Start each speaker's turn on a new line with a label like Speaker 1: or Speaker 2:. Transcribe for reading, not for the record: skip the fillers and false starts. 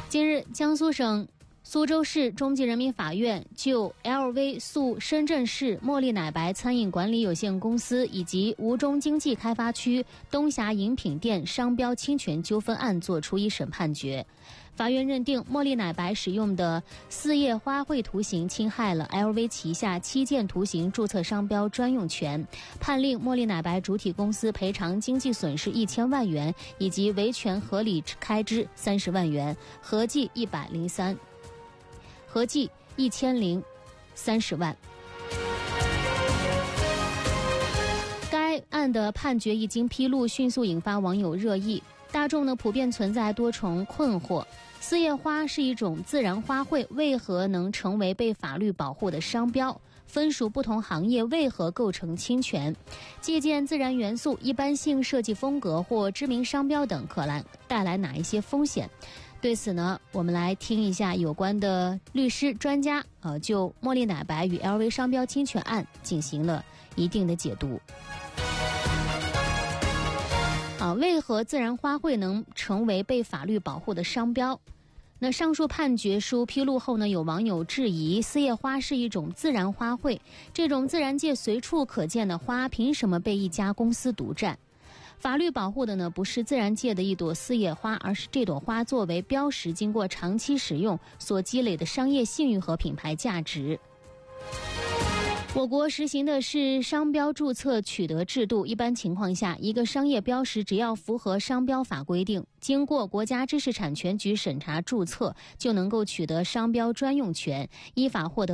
Speaker 1: 近日，江苏省苏州市中级人民法院就 LV 诉深圳市茉莉奶白餐饮管理有限公司以及吴中经济开发区东峡饮品店商标侵权纠纷案作出一审判决。法院认定茉莉奶白使用的四叶花卉图形侵害了 LV 旗下7件图形注册商标专用权，判令茉莉奶白主体公司赔偿经济损失1000万元以及维权合理开支30万元，合计1030万。该案的判决一经披露，迅速引发网友热议。大众普遍存在多重困惑：四叶花是一种自然花卉，为何能成为被法律保护的商标？分属不同行业，为何构成侵权？借鉴自然元素、一般性设计风格或知名商标等，可带来哪一些风险？对此我们来听一下有关的律师专家就茉莉奶白与 LV 商标侵权案进行了一定的解读。为何自然花卉能成为被法律保护的商标？那上述判决书披露后有网友质疑，四叶花是一种自然花卉，这种自然界随处可见的花，凭什么被一家公司独占？法律保护的不是自然界的一朵四叶花，而是这朵花作为标识经过长期使用所积累的商业信誉和品牌价值。我国实行的是商标注册取得制度，一般情况下，一个商业标识只要符合商标法规定，经过国家知识产权局审查注册，就能够取得商标专用权，依法获得